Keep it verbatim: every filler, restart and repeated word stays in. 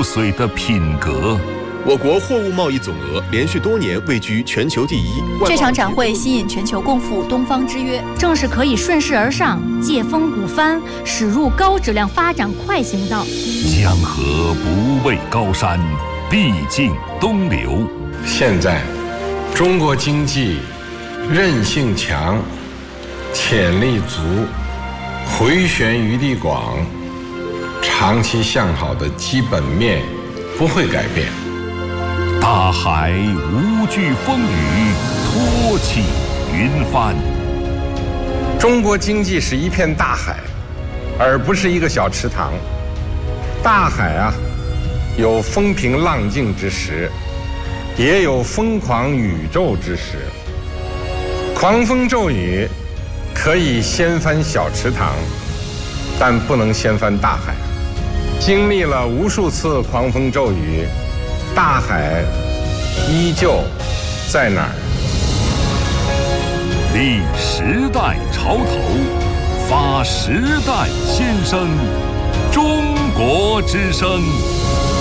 髓的品格。 我国货物贸易总额连续多年位居全球第一。 这场展会吸引全球共赴东方之约， 正是可以顺势而上，借风鼓帆，驶入高质量发展快行道。 江河不畏高山，必经东流。 现在，中国经济韧性强，潜力足，回旋余地广，长期向好的基本面不会改变。 大海无惧风雨，托起云帆。 中国经济是一片大海，而不是一个小池塘。大海啊，有风平浪静之时，也有疯狂宇宙之时。狂风骤雨可以掀翻小池塘，但不能掀翻大海。经历了无数次狂风骤雨，大海依旧在哪儿？ 立时代潮头，发时代新声，中国之声。